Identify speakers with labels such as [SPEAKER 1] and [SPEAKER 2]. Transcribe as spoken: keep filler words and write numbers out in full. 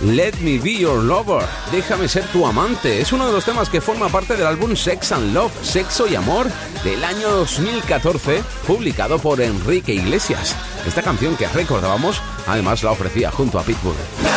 [SPEAKER 1] Let Me Be Your Lover, déjame ser tu amante, es uno de los temas que forma parte del álbum Sex and Love, Sexo y Amor, del año dos mil catorce, publicado por Enrique Iglesias. Esta canción que recordábamos, además la ofrecía junto a Pitbull.